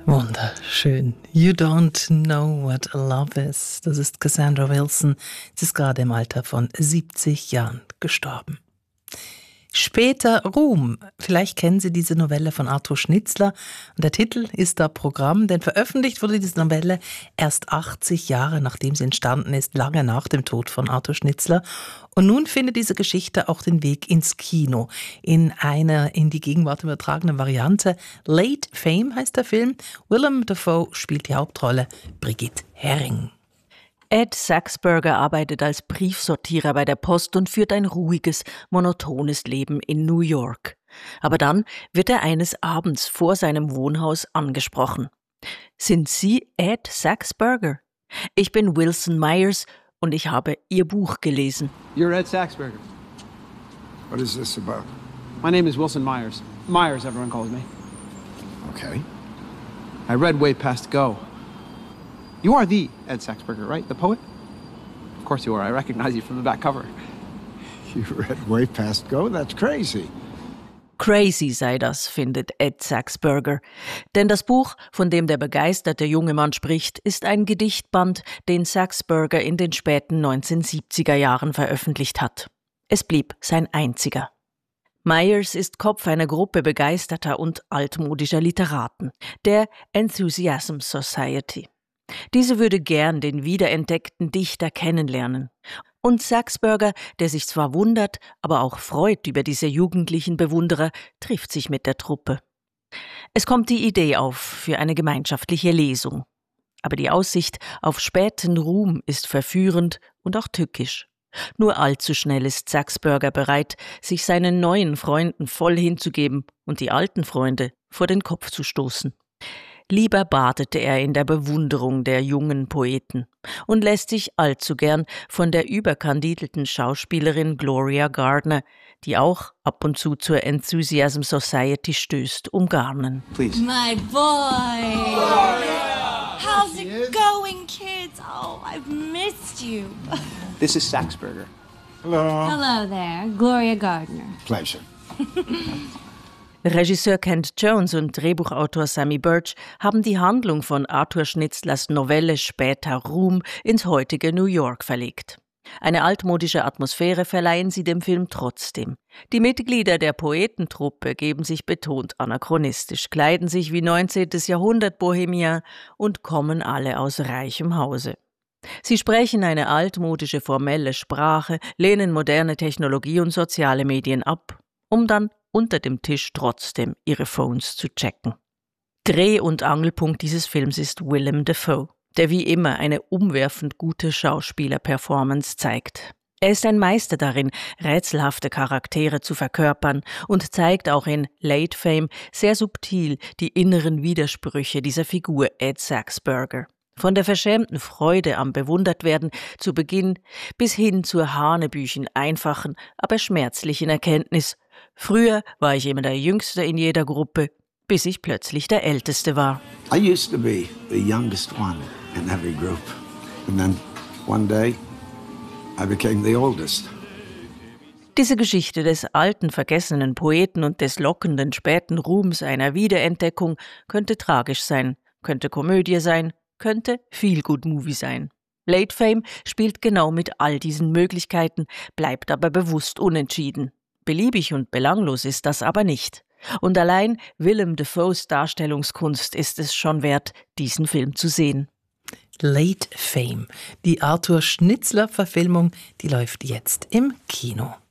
Wunderschön. You don't know what love is. Das ist Cassandra Wilson. Sie ist gerade im Alter von 70 Jahren gestorben. Später Ruhm. Vielleicht kennen Sie diese Novelle von Arthur Schnitzler. Und der Titel ist da Programm, denn veröffentlicht wurde diese Novelle erst 80 Jahre, nachdem sie entstanden ist, lange nach dem Tod von Arthur Schnitzler. Und nun findet diese Geschichte auch den Weg ins Kino, in einer in die Gegenwart übertragenen Variante. Late Fame heißt der Film. Willem Dafoe spielt die Hauptrolle, Brigitte Herring. Ed Saxberger arbeitet als Briefsortierer bei der Post und führt ein ruhiges, monotones Leben in New York. Aber dann wird er eines Abends vor seinem Wohnhaus angesprochen. Sind Sie Ed Saxberger? Ich bin Wilson Myers und ich habe Ihr Buch gelesen. You're Ed Saxberger. What is this about? My name is Wilson Myers. Myers, everyone calls me. Okay. I read Way Past Go. You are the Ed Saxberger, right? The poet? Of course you are. I recognize you from the back cover. You read Way Past Go? That's crazy. Crazy sei das, findet Ed Saxberger. Denn das Buch, von dem der begeisterte junge Mann spricht, ist ein Gedichtband, den Saxberger in den späten 1970er Jahren veröffentlicht hat. Es blieb sein einziger. Myers ist Kopf einer Gruppe begeisterter und altmodischer Literaten, der Enthusiasm Society. Diese würde gern den wiederentdeckten Dichter kennenlernen. Und Saxberger, der sich zwar wundert, aber auch freut über diese jugendlichen Bewunderer, trifft sich mit der Truppe. Es kommt die Idee auf für eine gemeinschaftliche Lesung. Aber die Aussicht auf späten Ruhm ist verführend und auch tückisch. Nur allzu schnell ist Saxberger bereit, sich seinen neuen Freunden voll hinzugeben und die alten Freunde vor den Kopf zu stoßen. Lieber badete er in der Bewunderung der jungen Poeten und lässt sich allzu gern von der überkandidelten Schauspielerin Gloria Gardner, die auch ab und zu zur Enthusiasm Society stößt, umgarnen. Please. My boy! Gloria! How's it going, kids? Oh, I've missed you. This is Saxberger. Hello. Hello there, Gloria Gardner. Pleasure. Regisseur Kent Jones und Drehbuchautor Sammy Birch haben die Handlung von Arthur Schnitzlers Novelle Später Ruhm ins heutige New York verlegt. Eine altmodische Atmosphäre verleihen sie dem Film trotzdem. Die Mitglieder der Poetentruppe geben sich betont anachronistisch, kleiden sich wie 19. Jahrhundert Bohemian und kommen alle aus reichem Hause. Sie sprechen eine altmodische formelle Sprache, lehnen moderne Technologie und soziale Medien ab, um dann unter dem Tisch trotzdem ihre Phones zu checken. Dreh- und Angelpunkt dieses Films ist Willem Dafoe, der wie immer eine umwerfend gute Schauspieler-Performance zeigt. Er ist ein Meister darin, rätselhafte Charaktere zu verkörpern und zeigt auch in Late Fame sehr subtil die inneren Widersprüche dieser Figur Ed Saxberger. Von der verschämten Freude am Bewundertwerden zu Beginn bis hin zur hanebüchen einfachen, aber schmerzlichen Erkenntnis: Früher war ich immer der Jüngste in jeder Gruppe, bis ich plötzlich der Älteste war. I used to be the youngest one in every group. And then one day, I became the oldest. Diese Geschichte des alten, vergessenen Poeten und des lockenden späten Ruhms einer Wiederentdeckung könnte tragisch sein, könnte Komödie sein, könnte Feel-Good-Movie sein. Late Fame spielt genau mit all diesen Möglichkeiten, bleibt aber bewusst unentschieden. Beliebig und belanglos ist das aber nicht. Und allein Willem Dafoes Darstellungskunst ist es schon wert, diesen Film zu sehen. Late Fame, die Arthur Schnitzler-Verfilmung, die läuft jetzt im Kino.